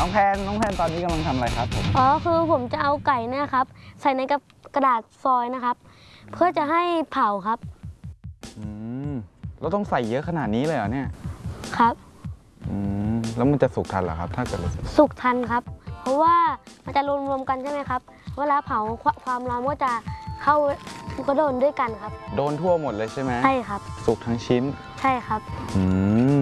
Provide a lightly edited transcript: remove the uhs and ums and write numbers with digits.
องแพนตอนนี้กำลังทำอะไรครับผมอ๋อคือผมจะเอาไก่เนี่ยครับใส่ในกระดาษฟอยล์นะครับเพื่อจะให้เผาครับเราต้องใส่เยอะขนาดนี้เลยเหรอเนี่ยครับแล้วมันจะสุกทันเหรอครับถ้าเกิดสุกทันครับเพราะว่ามันจะรวมกันใช่ไหมครับเวลาเผาความร้อนก็จะเข้าโดนด้วยกันครับโดนทั่วหมดเลยใช่ไหมใช่ครับสุกทั้งชิ้นใช่ครับ